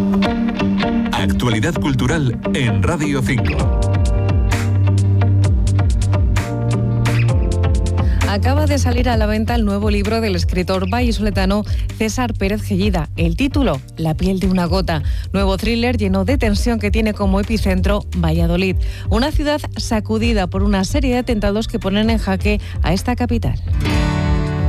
Actualidad cultural en Radio 5. Acaba de salir a la venta el nuevo libro del escritor vallisoletano César Pérez Gellida. El título, La piel de una gota. Nuevo thriller lleno de tensión que tiene como epicentro Valladolid. Una ciudad sacudida por una serie de atentados que ponen en jaque a esta capital.